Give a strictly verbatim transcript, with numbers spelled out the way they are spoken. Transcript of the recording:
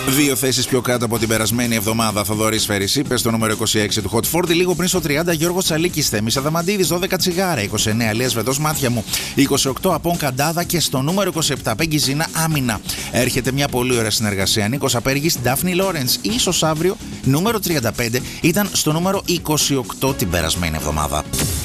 Δύο θέσεις πιο κάτω από την περασμένη εβδομάδα. Θοδωρής Φέρης είπε στο νούμερο είκοσι έξι του Hot φορτι, λίγο πριν στο τριάντα Γιώργος Τσαλίκης, Θέμης Αδαμαντίδης, δώδεκα Τσιγάρα, είκοσι εννέα Λίας Βετός Μάτια μου, είκοσι οκτώ Απόν Καντάδα και στο νούμερο είκοσι επτά Πέγγι Ζήνα Άμυνα. Έρχεται μια πολύ ωραία συνεργασία. Νίκος Απέργης, Ντάφνη Λόρενς. Ίσως αύριο νούμερο τριάντα πέντε ήταν στο νούμερο είκοσι οκτώ την περασμένη εβδομάδα.